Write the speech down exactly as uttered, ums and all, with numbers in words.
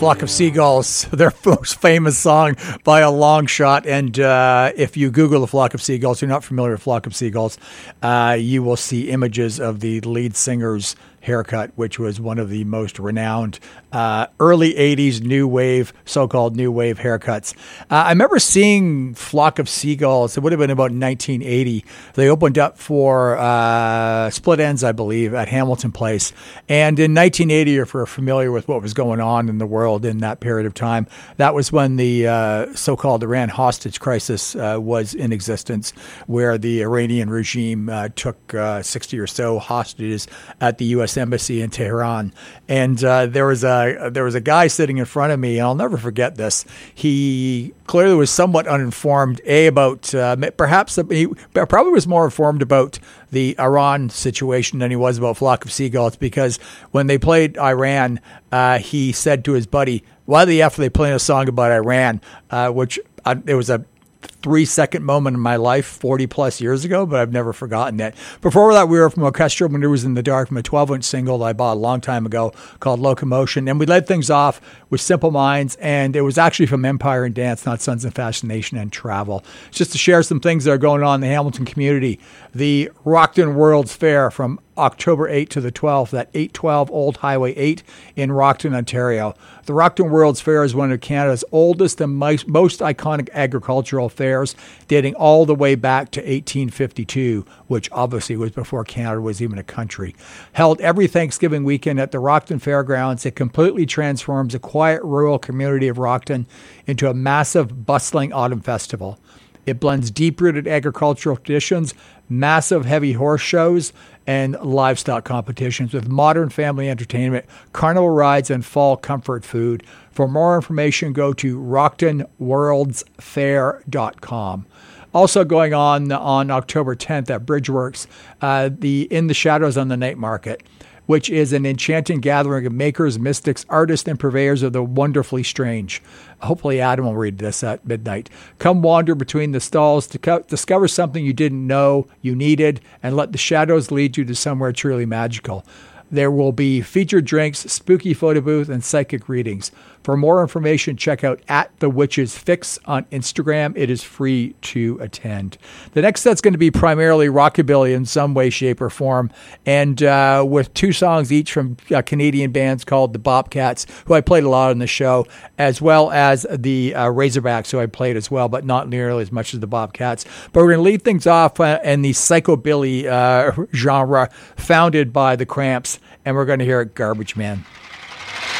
Flock of Seagulls, their most famous song by a long shot. And uh, if you Google the Flock of Seagulls, you're not familiar with Flock of Seagulls, uh, you will see images of the lead singer's haircut, which was one of the most renowned uh, early eighties new wave, so-called new wave haircuts. Uh, I remember seeing Flock of Seagulls. It would have been about nineteen eighty. They opened up for uh, Split Enz, I believe, at Hamilton Place. And in nineteen eighty, if you're familiar with what was going on in the world in that period of time, that was when the uh, so-called Iran hostage crisis uh, was in existence, where the Iranian regime uh, took uh, sixty or so hostages at the U S Embassy in Tehran. And uh, there was a there was a guy sitting in front of me, and I'll never forget this. He clearly was somewhat uninformed, A, about uh, perhaps he probably was more informed about the Iran situation than he was about Flock of Seagulls, because when they played Iran, uh, he said to his buddy, "Why the F are they playing a song about Iran?" Uh, which uh, it was a three second moment in my life forty plus years ago, but I've never forgotten that. Before that, we were from Orchestral Maneuvers in the Dark from a twelve inch single that I bought a long time ago called Locomotion. And we led things off with Simple Minds, and it was actually from Empire and Dance, not Sons of Fascination and Travel. Just to share some things that are going on in the Hamilton community. The Rockton World's Fair from October eighth to the twelfth at eight twelve Old Highway eight in Rockton, Ontario. The Rockton World's Fair is one of Canada's oldest and most, most iconic agricultural fairs, dating all the way back to eighteen fifty-two, which obviously was before Canada was even a country. Held every Thanksgiving weekend at the Rockton Fairgrounds, it completely transforms the quiet rural community of Rockton into a massive, bustling autumn festival. It blends deep-rooted agricultural traditions, massive heavy horse shows, and livestock competitions with modern family entertainment, carnival rides, and fall comfort food. For more information, go to rockton worlds fair dot com. Also going on on October tenth at Bridgeworks, uh, the In the Shadows on the Night Market, which is an enchanting gathering of makers, mystics, artists, and purveyors of the wonderfully strange. Hopefully Adam will read this at midnight. Come wander between the stalls to co- discover something you didn't know you needed, and let the shadows lead you to somewhere truly magical. There will be featured drinks, spooky photo booth, and psychic readings. For more information, check out at The Witch's Fix on Instagram. It is free to attend. The next set's going to be primarily rockabilly in some way, shape, or form, and uh, with two songs each from uh, Canadian bands called the Bobcats, who I played a lot on the show, as well as the uh, Razorbacks, who I played as well, but not nearly as much as the Bobcats. But we're going to lead things off uh, in the psychobilly uh, genre founded by the Cramps, and we're going to hear it, Garbage Man.